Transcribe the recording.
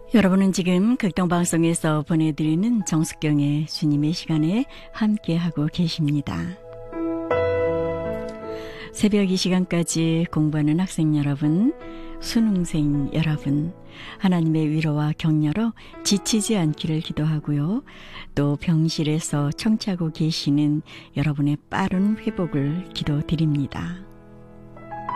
여러분은 지금 극동방송에서 보내드리는 정숙경의 주님의 시간에 함께하고 계십니다. 새벽 이 시간까지 공부하는 학생 여러분, 수능생 여러분, 하나님의 위로와 격려로 지치지 않기를 기도하고요. 또 병실에서 청취하고 계시는 여러분의 빠른 회복을 기도드립니다.